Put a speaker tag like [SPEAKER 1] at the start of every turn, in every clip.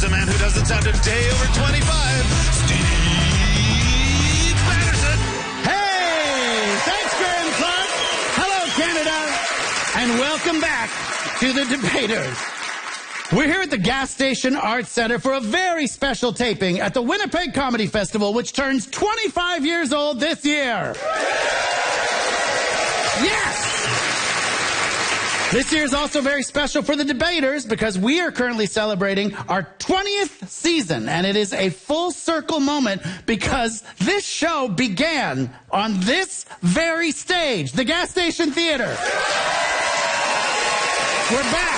[SPEAKER 1] Here's a man who doesn't sound a day over 25, Steve Patterson.
[SPEAKER 2] Hey! Thanks, Graham Clark. Hello, Canada. And welcome back to the Debaters. We're here at the Gas Station Arts Center for a very special taping at the Winnipeg Comedy Festival, which turns 25 years old this year. Yes! This year is also very special for the Debaters because we are currently celebrating our 20th season, and it is a full circle moment because this show began on this very stage, the Gas Station Theater. We're back.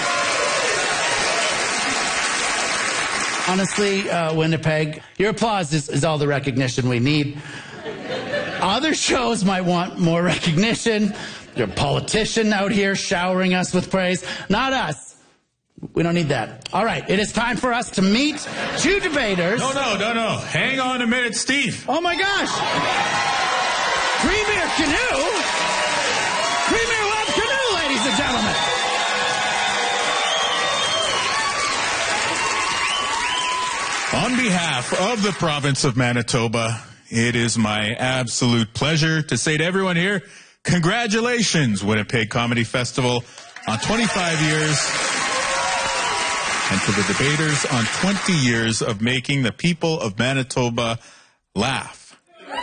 [SPEAKER 2] Honestly, Winnipeg, your applause is all the recognition we need. Other shows might want more recognition. You're a politician out here showering us with praise. Not us. We don't need that. All right, it is time for us to meet two debaters.
[SPEAKER 3] No. Hang on a minute, Steve.
[SPEAKER 2] Oh, my gosh. Premier Canoe? Premier Web Canoe, ladies and gentlemen.
[SPEAKER 3] On behalf of the province of Manitoba, it is my absolute pleasure to say to everyone here, congratulations, Winnipeg Comedy Festival, on 25 years, and to the Debaters on 20 years of making the people of Manitoba laugh.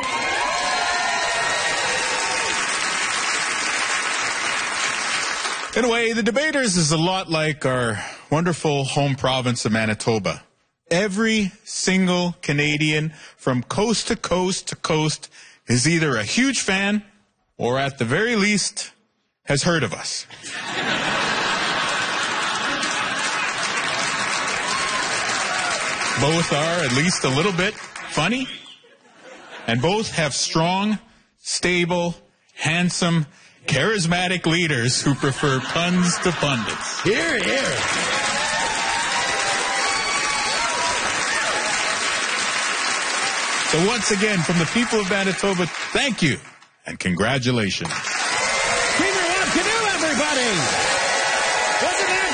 [SPEAKER 3] In a way, the Debaters is a lot like our wonderful home province of Manitoba. Every single Canadian from coast to coast to coast is either a huge fan or at the very least has heard of us. Both are at least a little bit funny, and both have strong, stable, handsome, charismatic leaders who prefer puns to pundits.
[SPEAKER 2] Hear, hear.
[SPEAKER 3] So once again, from the people of Manitoba, thank you and congratulations.
[SPEAKER 2] Premier Web Canoe, everybody! Wasn't that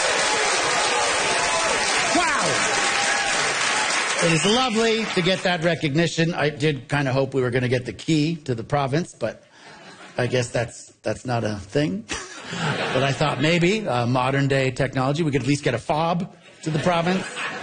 [SPEAKER 2] great? Wow! It is lovely to get that recognition. I did kind of hope we were going to get the key to the province, but I guess that's not a thing. But I thought maybe modern day technology, we could at least get a fob to the province.